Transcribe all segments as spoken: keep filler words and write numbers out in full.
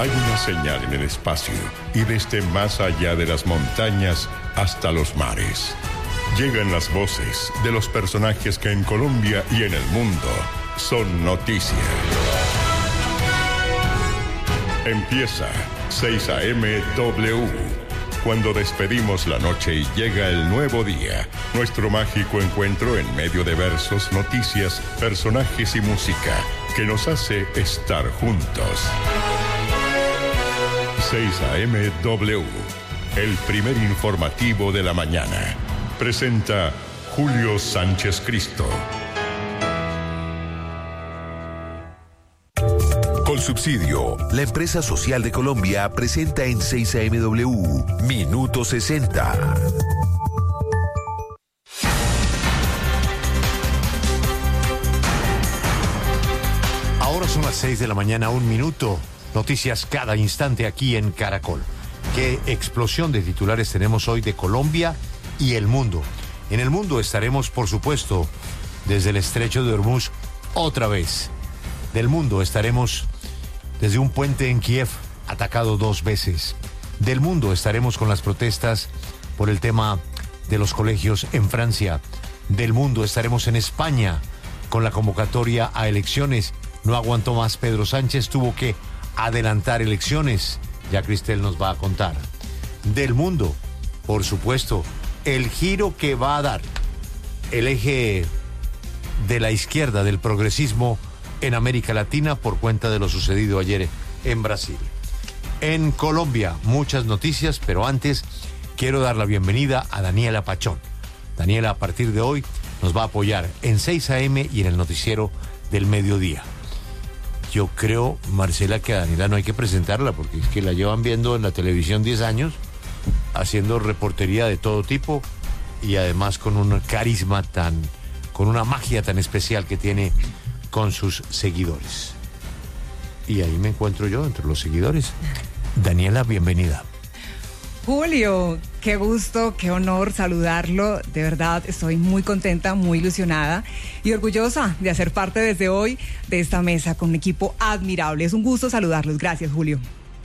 Hay una señal en el espacio y desde más allá de las montañas hasta los mares. Llegan las voces de los personajes que en Colombia y en el mundo son noticia. Empieza seis A M W. Cuando despedimos la noche y llega el nuevo día, nuestro mágico encuentro en medio de versos, noticias, personajes y música que nos hace estar juntos. seis A M W, el primer informativo de la mañana. Presenta Julio Sánchez Cristo. Colsubsidio, la empresa social de Colombia, presenta en seis A M W Minuto sesenta. Ahora son las seis de la mañana, un minuto. Noticias cada instante aquí en Caracol. Qué explosión de titulares tenemos hoy de Colombia y el mundo. En el mundo estaremos, por supuesto, desde el Estrecho de Hormuz otra vez. Del mundo estaremos desde un puente en Kiev, atacado dos veces. Del mundo estaremos con las protestas por el tema de los colegios en Francia. Del mundo estaremos en España con la convocatoria a elecciones. No aguantó más Pedro Sánchez, tuvo que adelantar elecciones. Ya Cristel nos va a contar. Del mundo, por supuesto, el giro que va a dar el eje de la izquierda, del progresismo en América Latina por cuenta de lo sucedido ayer en Brasil. En Colombia, muchas noticias, pero antes quiero dar la bienvenida a Daniela Pachón. Daniela, a partir de hoy, nos va a apoyar en seis A M y en el noticiero del mediodía. Yo creo, Marcela, que a Daniela no hay que presentarla, porque es que la llevan viendo en la televisión diez años, haciendo reportería de todo tipo, y además con un carisma tan, con una magia tan especial que tiene con sus seguidores. Y ahí me encuentro yo, entre los seguidores. Daniela, bienvenida. Julio, qué gusto, qué honor saludarlo. De verdad, estoy muy contenta, muy ilusionada y orgullosa de hacer parte desde hoy de esta mesa con un equipo admirable. Es un gusto saludarlos. Gracias, Julio.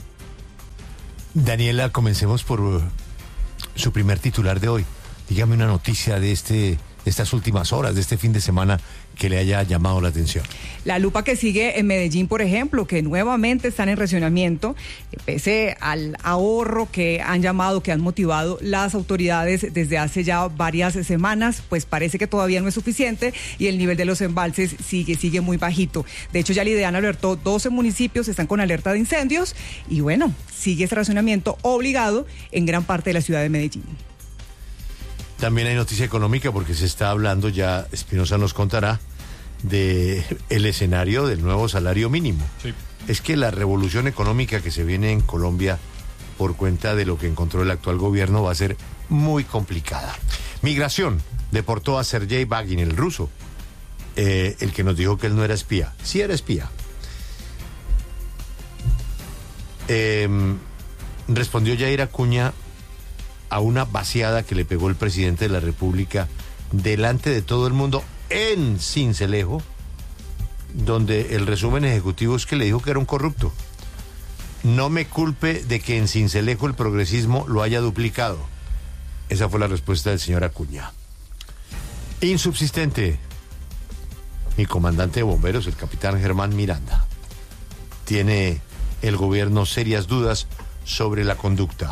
Daniela, comencemos por uh, su primer titular de hoy. Dígame una noticia de este, de estas últimas horas, de este fin de semana, que le haya llamado la atención. La lupa que sigue en Medellín, por ejemplo, que nuevamente están en racionamiento, pese al ahorro que han llamado, que han motivado las autoridades desde hace ya varias semanas, pues parece que todavía no es suficiente y el nivel de los embalses sigue, sigue muy bajito. De hecho, ya la IDEAN alertó doce municipios, están con alerta de incendios y bueno, sigue ese racionamiento obligado en gran parte de la ciudad de Medellín. También hay noticia económica porque se está hablando, ya Espinosa nos contará, de el escenario del nuevo salario mínimo. Sí. Es que la revolución económica que se viene en Colombia por cuenta de lo que encontró el actual gobierno va a ser muy complicada. Migración deportó a Sergei Bagin, el ruso, eh, el que nos dijo que él no era espía. Sí era espía. Eh, respondió Jair Acuña a una vaciada que le pegó el presidente de la República delante de todo el mundo en Sincelejo, donde el resumen ejecutivo es que le dijo que era un corrupto. No me culpe de que en Sincelejo el progresismo lo haya duplicado. Esa fue la respuesta del señor Acuña. Insubsistente. Mi comandante de bomberos, el capitán Germán Miranda. Tiene el gobierno serias dudas sobre la conducta.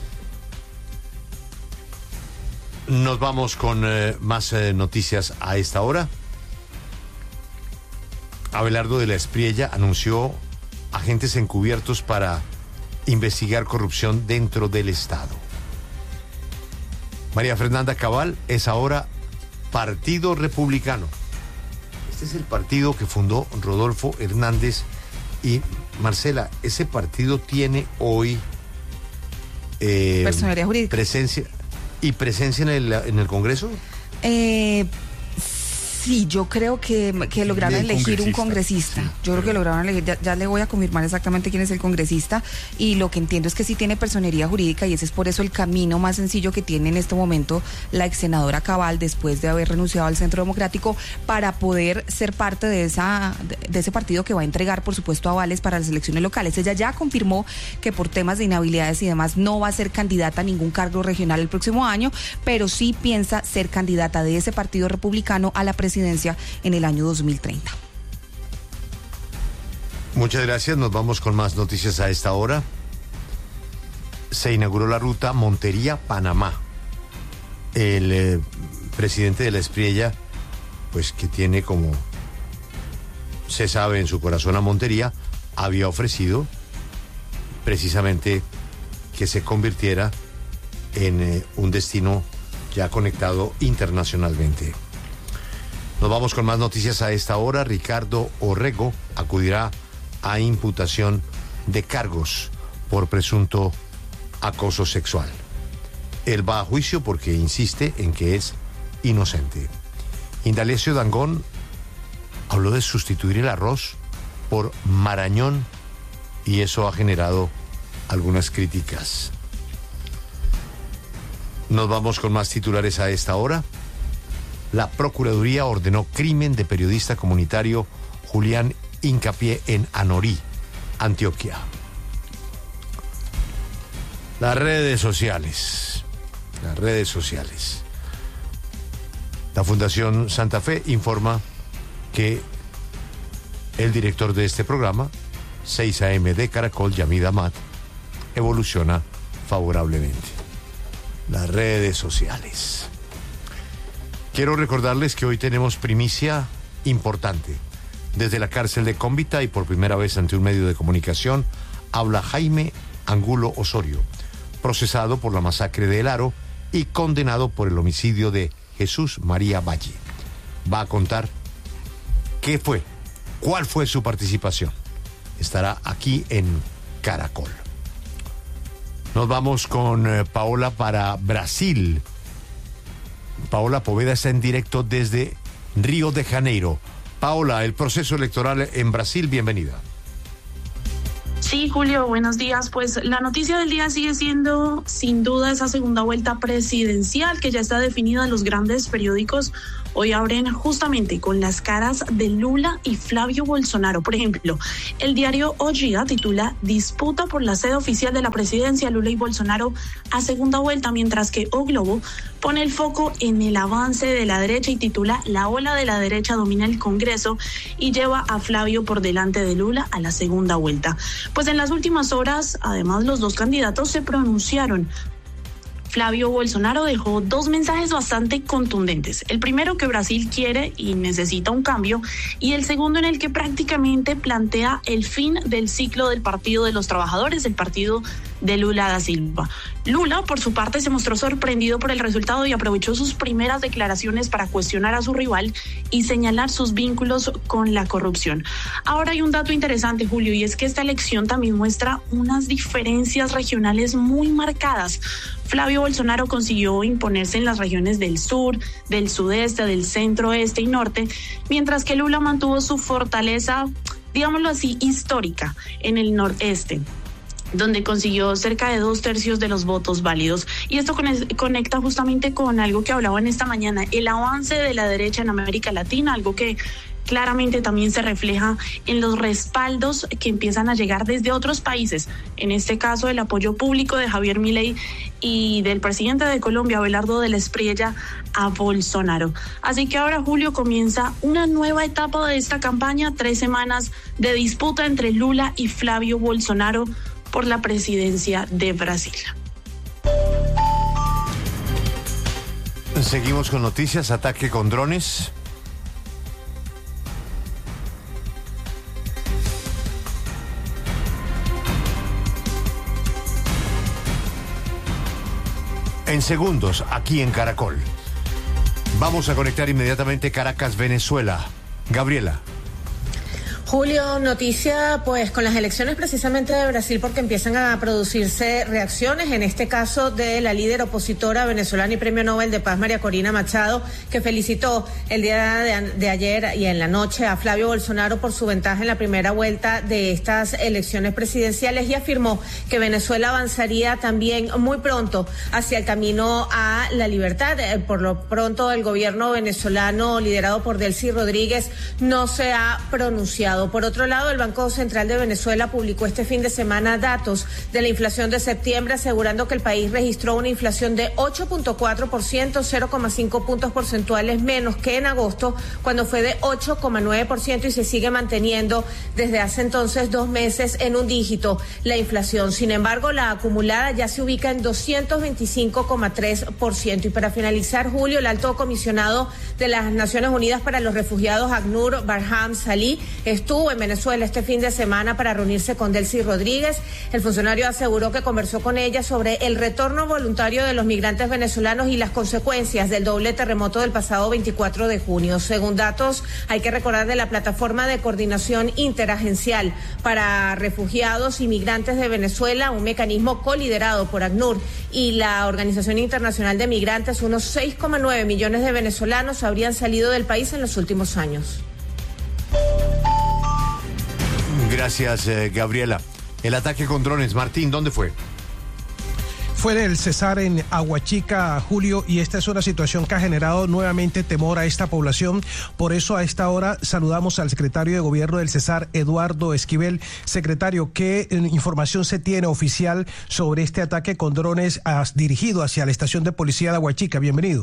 Nos vamos con eh, más eh, noticias a esta hora. Abelardo de la Espriella anunció agentes encubiertos para investigar corrupción dentro del Estado. María Fernanda Cabal es ahora Partido Republicano. Este es el partido que fundó Rodolfo Hernández. Y Marcela, ese partido tiene hoy eh, personalidad jurídica. Presencia... ¿Y presencia en el, en el Congreso? Eh, Sí, yo creo que, que lograron elegir un congresista. Sí, yo creo que lograron elegir, ya, ya le voy a confirmar exactamente quién es el congresista, y lo que entiendo es que sí tiene personería jurídica, y ese es por eso el camino más sencillo que tiene en este momento la ex senadora Cabal, después de haber renunciado al Centro Democrático, para poder ser parte de esa de ese partido que va a entregar, por supuesto, avales para las elecciones locales. Ella ya confirmó que por temas de inhabilidades y demás no va a ser candidata a ningún cargo regional el próximo año, pero sí piensa ser candidata de ese partido republicano a la presidencia en el año dos mil treinta. Muchas gracias, nos vamos con más noticias a esta hora. Se inauguró la ruta Montería-Panamá. El eh, presidente de la Espriella, pues que tiene, como se sabe, en su corazón a Montería, había ofrecido precisamente que se convirtiera en eh, un destino ya conectado internacionalmente. Nos vamos con más noticias a esta hora. Ricardo Orrego acudirá a imputación de cargos por presunto acoso sexual. Él va a juicio porque insiste en que es inocente. Indalecio Dangond habló de sustituir el arroz por marañón y eso ha generado algunas críticas. Nos vamos con más titulares a esta hora. La Procuraduría ordenó crimen de periodista comunitario Julián Hincapié en Anorí, Antioquia. Las redes sociales. Las redes sociales. La Fundación Santa Fe informa que el director de este programa, seis A M de Caracol, Yamid Amat, evoluciona favorablemente. Las redes sociales. Quiero recordarles que hoy tenemos primicia importante. Desde la cárcel de Cómbita y por primera vez ante un medio de comunicación, habla Jaime Angulo Osorio, procesado por la masacre de El Aro y condenado por el homicidio de Jesús María Valle. Va a contar qué fue, cuál fue su participación. Estará aquí en Caracol. Nos vamos con eh, Paola para Brasil. Paola Poveda está en directo desde Río de Janeiro. Paola, el proceso electoral en Brasil, bienvenida. Sí, Julio, buenos días. Pues la noticia del día sigue siendo, sin duda, esa segunda vuelta presidencial que ya está definida en los grandes periódicos. Hoy abren justamente con las caras de Lula y Flavio Bolsonaro. Por ejemplo, el diario O Dia titula Disputa por la sede oficial de la presidencia, Lula y Bolsonaro a segunda vuelta, mientras que O Globo pone el foco en el avance de la derecha y titula La ola de la derecha domina el Congreso y lleva a Flavio por delante de Lula a la segunda vuelta. Pues en las últimas horas, además, los dos candidatos se pronunciaron. Flavio Bolsonaro dejó dos mensajes bastante contundentes. El primero, que Brasil quiere y necesita un cambio, y el segundo en el que prácticamente plantea el fin del ciclo del Partido de los Trabajadores, el partido de Lula da Silva. Lula, por su parte, se mostró sorprendido por el resultado y aprovechó sus primeras declaraciones para cuestionar a su rival y señalar sus vínculos con la corrupción. Ahora hay un dato interesante, Julio, y es que esta elección también muestra unas diferencias regionales muy marcadas. Flavio Bolsonaro consiguió imponerse en las regiones del sur, del sudeste, del centro, este y norte, mientras que Lula mantuvo su fortaleza, digámoslo así, histórica en el noreste, donde consiguió cerca de dos tercios de los votos válidos. Y esto conecta justamente con algo que hablaba en esta mañana, el avance de la derecha en América Latina, algo que claramente también se refleja en los respaldos que empiezan a llegar desde otros países. En este caso, el apoyo público de Javier Milei y del presidente de Colombia, Abelardo de la Espriella, a Bolsonaro. Así que ahora, Julio, comienza una nueva etapa de esta campaña, tres semanas de disputa entre Lula y Flavio Bolsonaro por la presidencia de Brasil. Seguimos con noticias, ataque con drones. En segundos, aquí en Caracol. Vamos a conectar inmediatamente Caracas, Venezuela. Gabriela. Julio, noticia pues con las elecciones precisamente de Brasil porque empiezan a producirse reacciones, en este caso de la líder opositora venezolana y premio Nobel de Paz María Corina Machado, que felicitó el día de, de ayer y en la noche a Flavio Bolsonaro por su ventaja en la primera vuelta de estas elecciones presidenciales y afirmó que Venezuela avanzaría también muy pronto hacia el camino a la libertad. Por lo pronto el gobierno venezolano liderado por Delcy Rodríguez no se ha pronunciado. Por otro lado, el Banco Central de Venezuela publicó este fin de semana datos de la inflación de septiembre, asegurando que el país registró una inflación de ocho punto cuatro por ciento, cero coma cinco puntos porcentuales menos que en agosto, cuando fue de ocho coma nueve por ciento y se sigue manteniendo desde hace entonces dos meses en un dígito la inflación. Sin embargo, la acumulada ya se ubica en doscientos veinticinco coma tres por ciento. Y para finalizar, Julio, el alto comisionado de las Naciones Unidas para los Refugiados, ACNUR Barham Salih, estuvo en Venezuela este fin de semana para reunirse con Delcy Rodríguez. El funcionario aseguró que conversó con ella sobre el retorno voluntario de los migrantes venezolanos y las consecuencias del doble terremoto del pasado veinticuatro de junio. Según datos, hay que recordar, de la plataforma de coordinación interagencial para refugiados y migrantes de Venezuela, un mecanismo coliderado por ACNUR y la Organización Internacional de Migrantes, unos seis coma nueve millones de venezolanos habrían salido del país en los últimos años. Gracias, eh, Gabriela. El ataque con drones, Martín, ¿dónde fue? Fue del Cesar en Aguachica, Julio, y esta es una situación que ha generado nuevamente temor a esta población. Por eso a esta hora saludamos al secretario de Gobierno del Cesar, Eduardo Esquivel. Secretario, ¿qué información se tiene oficial sobre este ataque con drones has, dirigido hacia la estación de policía de Aguachica? Bienvenido.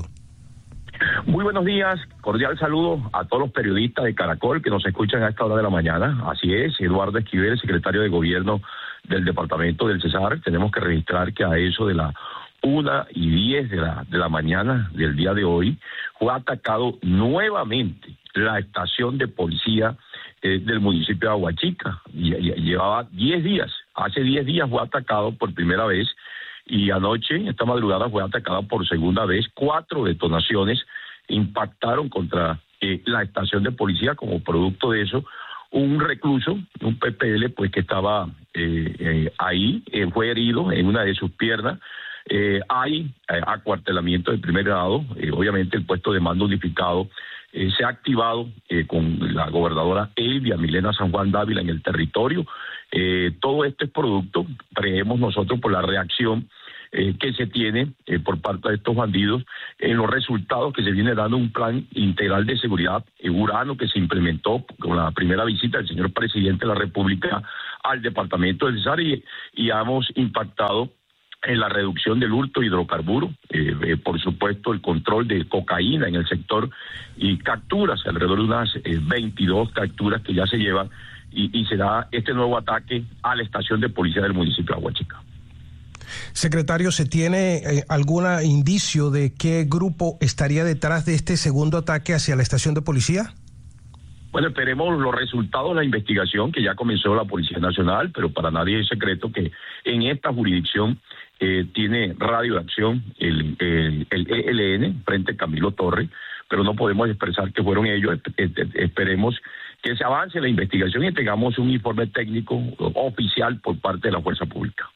Muy buenos días, cordial saludo a todos los periodistas de Caracol que nos escuchan a esta hora de la mañana. Así es, Eduardo Esquivel, secretario de Gobierno del Departamento del Cesar. Tenemos que registrar que a eso de la una y diez de la, de la mañana del día de hoy fue atacado nuevamente la estación de policía eh, del municipio de Aguachica. Y, y, llevaba diez días, hace diez días fue atacado por primera vez. Y anoche, esta madrugada, fue atacada por segunda vez. Cuatro detonaciones impactaron contra eh, la estación de policía. Como producto de eso, un recluso, un P P L, pues que estaba eh, eh, ahí, eh, fue herido en una de sus piernas. Eh, hay eh, acuartelamiento de primer grado. Eh, obviamente el puesto de mando unificado eh, se ha activado eh, con la gobernadora Elvia Milena San Juan Dávila en el territorio. Eh, todo esto es producto, creemos nosotros, por la reacción eh, que se tiene eh, por parte de estos bandidos en los resultados que se viene dando un plan integral de seguridad eh, Urano que se implementó con la primera visita del señor presidente de la República al departamento del Cesar y, y hemos impactado en la reducción del hurto de hidrocarburos, eh, eh, por supuesto el control de cocaína en el sector y capturas, alrededor de unas eh, veintidós capturas que ya se llevan. Y, y será este nuevo ataque a la estación de policía del municipio de Aguachica. Secretario, ¿se tiene eh, algún indicio de qué grupo estaría detrás de este segundo ataque hacia la estación de policía? Bueno, esperemos los resultados de la investigación que ya comenzó la Policía Nacional, pero para nadie es secreto que en esta jurisdicción eh, tiene radio de acción el, el, el E L N, Frente Camilo Torres, pero no podemos expresar que fueron ellos. Esperemos que se avance la investigación y tengamos un informe técnico oficial por parte de la Fuerza Pública.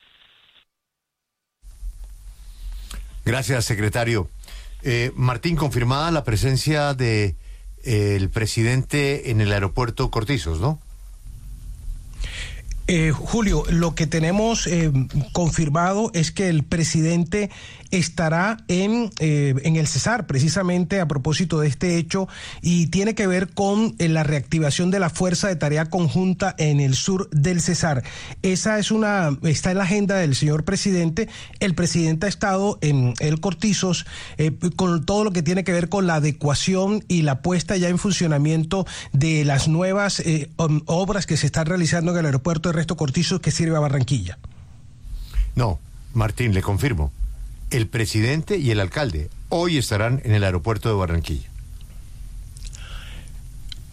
Gracias, secretario. Eh, Martín, confirmada la presencia de eh, el presidente en el aeropuerto Cortizos, ¿no? Eh, Julio, lo que tenemos eh, confirmado es que el presidente estará en, eh, en el Cesar, precisamente a propósito de este hecho, y tiene que ver con eh, la reactivación de la Fuerza de Tarea Conjunta en el sur del Cesar. Esa es una, está en la agenda del señor presidente. El presidente ha estado en el Cortizos eh, con todo lo que tiene que ver con la adecuación y la puesta ya en funcionamiento de las nuevas eh, obras que se están realizando en el aeropuerto de Ernesto Cortizos que sirve a Barranquilla. No, Martín, le confirmo. El presidente y el alcalde hoy estarán en el aeropuerto de Barranquilla.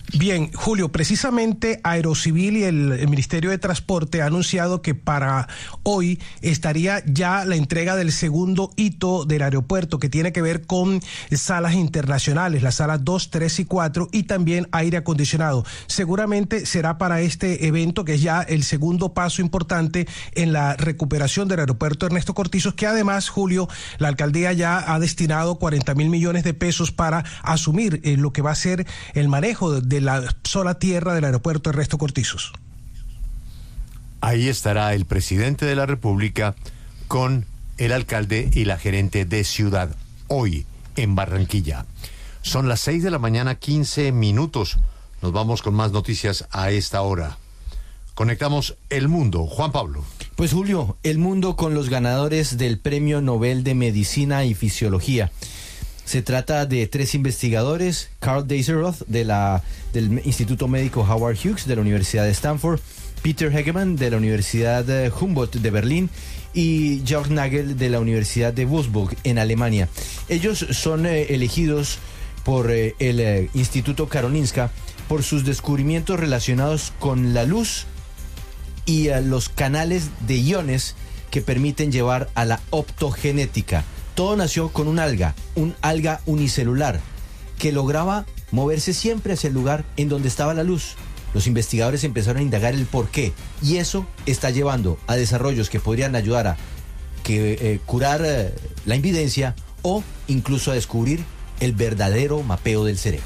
Bien, Julio, precisamente Aerocivil y el, el Ministerio de Transporte ha anunciado que para hoy estaría ya la entrega del segundo hito del aeropuerto, que tiene que ver con salas internacionales, las salas dos, tres y cuatro, y también aire acondicionado. Seguramente será para este evento, que es ya el segundo paso importante en la recuperación del aeropuerto Ernesto Cortizos, que además, Julio, la alcaldía ya ha destinado cuarenta mil millones de pesos para asumir eh, lo que va a ser el manejo de, de la sola tierra del aeropuerto Ernesto Cortizos. Ahí estará el presidente de la República con el alcalde y la gerente de Ciudad hoy en Barranquilla. Son las seis de la mañana, quince minutos. Nos vamos con más noticias a esta hora. Conectamos el mundo. Juan Pablo. Pues Julio, el mundo con los ganadores del Premio Nobel de Medicina y Fisiología. Se trata de tres investigadores: Carl Deisseroth de la, del Instituto Médico Howard Hughes de la Universidad de Stanford, Peter Hegemann de la Universidad Humboldt de Berlín y Georg Nagel de la Universidad de Würzburg en Alemania. Ellos son eh, elegidos por eh, el eh, Instituto Karolinska por sus descubrimientos relacionados con la luz y eh, los canales de iones que permiten llevar a la optogenética. Todo nació con un alga, un alga unicelular, que lograba moverse siempre hacia el lugar en donde estaba la luz. Los investigadores empezaron a indagar el por qué, y eso está llevando a desarrollos que podrían ayudar a que, eh, curar eh, la invidencia o incluso a descubrir el verdadero mapeo del cerebro.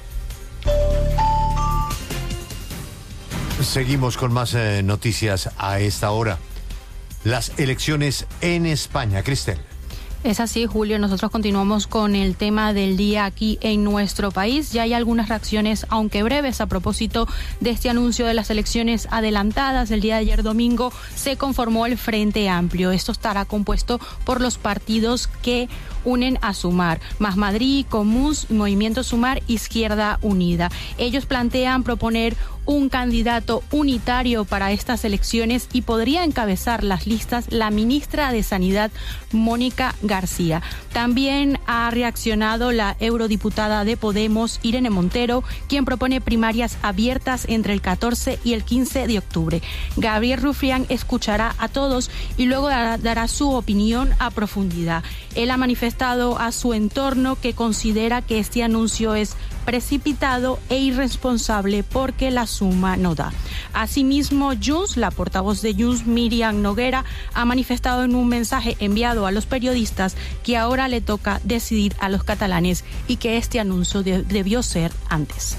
Seguimos con más eh, noticias a esta hora. Las elecciones en España, Cristel. Es así, Julio. Nosotros continuamos con el tema del día aquí en nuestro país. Ya hay algunas reacciones, aunque breves, a propósito de este anuncio de las elecciones adelantadas. El día de ayer domingo se conformó el Frente Amplio. Esto estará compuesto por los partidos que unen a Sumar, Más Madrid, Comuns, Movimiento Sumar, Izquierda Unida. Ellos plantean proponer un candidato unitario para estas elecciones y podría encabezar las listas la ministra de Sanidad, Mónica García. También ha reaccionado la eurodiputada de Podemos, Irene Montero, quien propone primarias abiertas entre el catorce y el quince de octubre. Gabriel Rufián escuchará a todos y luego dará, dará su opinión a profundidad. Él ha manifestado a su entorno que considera que este anuncio es precipitado e irresponsable porque la suma no da. Asimismo, Junts, la portavoz de Junts, Miriam Noguera, ha manifestado en un mensaje enviado a los periodistas que ahora le toca decidir a los catalanes y que este anuncio de, debió ser antes.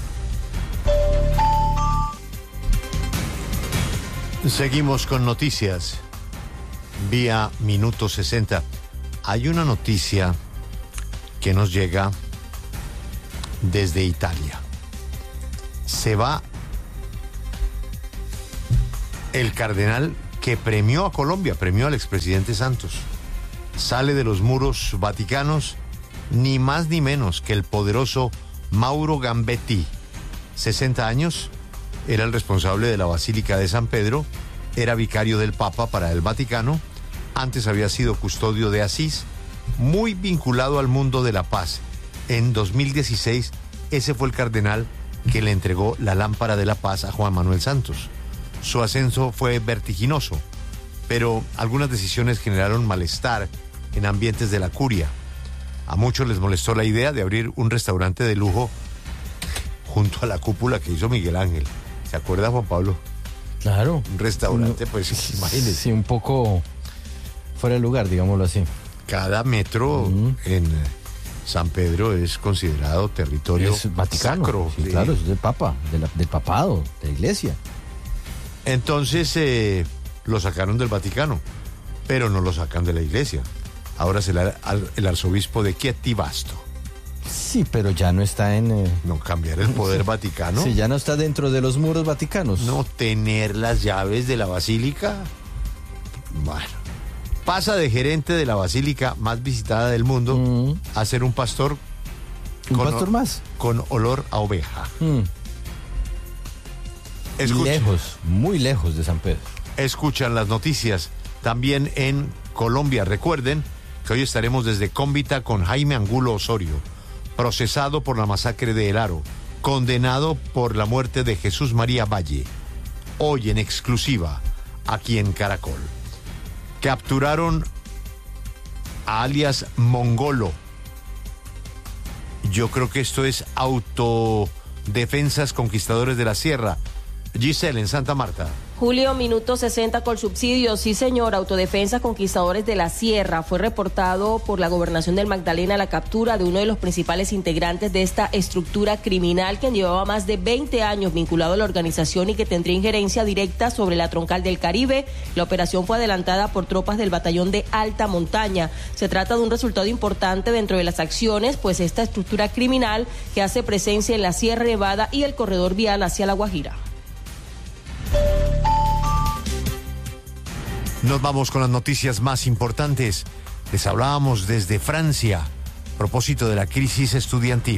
Seguimos con noticias vía Minuto sesenta. Hay una noticia que nos llega desde Italia. Se va el cardenal que premió a Colombia, premió al expresidente Santos. Sale de los muros vaticanos ni más ni menos que el poderoso Mauro Gambetti. sesenta años, era el responsable de la Basílica de San Pedro, era vicario del Papa para el Vaticano, antes había sido custodio de Asís, muy vinculado al mundo de la paz. En dos mil dieciséis, ese fue el cardenal que le entregó la lámpara de la paz a Juan Manuel Santos. Su ascenso fue vertiginoso, pero algunas decisiones generaron malestar en ambientes de la curia. A muchos les molestó la idea de abrir un restaurante de lujo junto a la cúpula que hizo Miguel Ángel. ¿Se acuerda, Juan Pablo? Claro. Un restaurante, pues imagínese. Sí, un poco fuera de lugar, digámoslo así. Cada metro uh-huh. en San Pedro es considerado territorio es Vaticano, sacro. Sí, sí. Claro, es del Papa, de la, del papado, de la iglesia. Entonces eh, lo sacaron del Vaticano, pero no lo sacan de la iglesia. Ahora es el, el arzobispo de Chieti Vasto. Sí, pero ya no está en... Eh... No cambiar el poder vaticano. Sí, ya no está dentro de los muros vaticanos. No tener las llaves de la basílica. Bueno, pasa de gerente de la basílica más visitada del mundo mm. a ser un pastor. ¿Un con pastor o, más? Con olor a oveja. Mm. Escucha. Lejos, muy lejos de San Pedro. Escuchan las noticias. También en Colombia. Recuerden que hoy estaremos desde Cómbita con Jaime Angulo Osorio, procesado por la masacre de El Aro, condenado por la muerte de Jesús María Valle. Hoy en exclusiva, aquí en Caracol. Capturaron a alias Mongolo. Yo creo que esto es Autodefensas Conquistadores de la Sierra. Giselle, en Santa Marta. Julio, minuto sesenta con subsidios. Sí, señor. Autodefensa Conquistadores de la Sierra. Fue reportado por la Gobernación del Magdalena la captura de uno de los principales integrantes de esta estructura criminal, quien llevaba más de veinte años vinculado a la organización y que tendría injerencia directa sobre la Troncal del Caribe. La operación fue adelantada por tropas del Batallón de Alta Montaña. Se trata de un resultado importante dentro de las acciones, pues esta estructura criminal que hace presencia en la Sierra Nevada y el corredor vial hacia La Guajira. Nos vamos con las noticias más importantes. Les hablábamos desde Francia a propósito de la crisis estudiantil.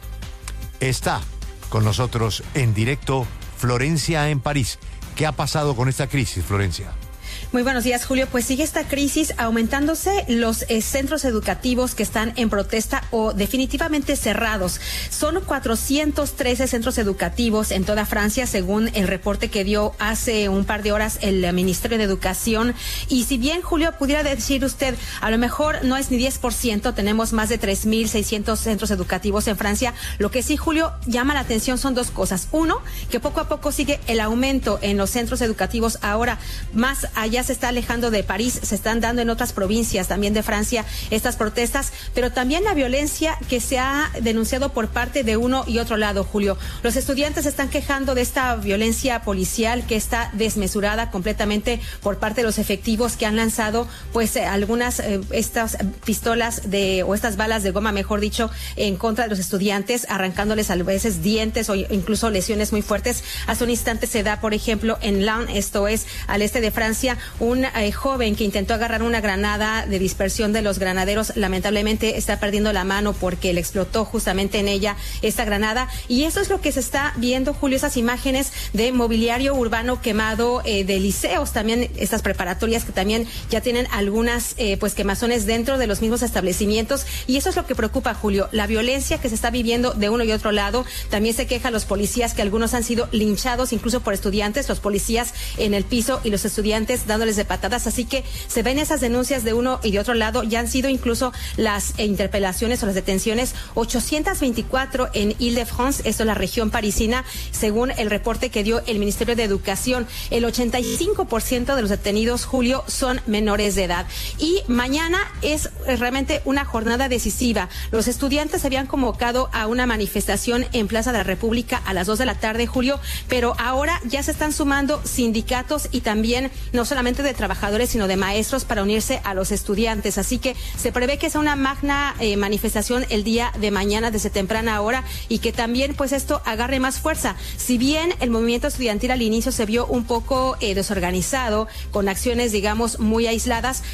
Está con nosotros en directo Florencia en París. ¿Qué ha pasado con esta crisis, Florencia? Muy buenos días, Julio. Pues sigue esta crisis aumentándose los eh, centros educativos que están en protesta o definitivamente cerrados. Son cuatrocientos trece centros educativos en toda Francia, según el reporte que dio hace un par de horas el Ministerio de Educación. Y si bien, Julio, pudiera decir usted, a lo mejor no es ni diez por ciento, tenemos más de tres mil seiscientos centros educativos en Francia. Lo que sí, Julio, llama la atención son dos cosas. Uno, que poco a poco sigue el aumento en los centros educativos. Ahora, más allá se está alejando de París, se están dando en otras provincias también de Francia estas protestas, pero también la violencia que se ha denunciado por parte de uno y otro lado, Julio. Los estudiantes se están quejando de esta violencia policial que está desmesurada completamente por parte de los efectivos que han lanzado pues eh, algunas eh, estas pistolas de o estas balas de goma, mejor dicho, en contra de los estudiantes, arrancándoles a veces dientes o incluso lesiones muy fuertes. Hace un instante se da, por ejemplo, en Laon, esto es al este de Francia, un eh, joven que intentó agarrar una granada de dispersión de los granaderos, lamentablemente está perdiendo la mano porque le explotó justamente en ella esta granada. Y eso es lo que se está viendo, Julio, esas imágenes de mobiliario urbano quemado, eh, de liceos, también estas preparatorias que también ya tienen algunas eh, pues quemazones dentro de los mismos establecimientos. Y eso es lo que preocupa, Julio, la violencia que se está viviendo de uno y otro lado. También se quejan los policías que algunos han sido linchados incluso por estudiantes, los policías en el piso y los estudiantes dándoles de patadas, así que se ven esas denuncias de uno y de otro lado. Ya han sido incluso las eh, interpelaciones o las detenciones, ochocientas veinticuatro en Île-de-France, esto es la región parisina, según el reporte que dio el Ministerio de Educación. El ochenta y cinco por ciento de los detenidos, Julio, son menores de edad. Y mañana es realmente una jornada decisiva. Los estudiantes se habían convocado a una manifestación en Plaza de la República a las dos de la tarde, Julio, pero ahora ya se están sumando sindicatos y también no solamente de trabajadores, sino de maestros para unirse a los estudiantes. Así que se prevé que sea una magna eh, manifestación el día de mañana desde temprana hora y que también pues esto agarre más fuerza. Si bien el movimiento estudiantil al inicio se vio un poco eh, desorganizado, con acciones digamos muy aisladas,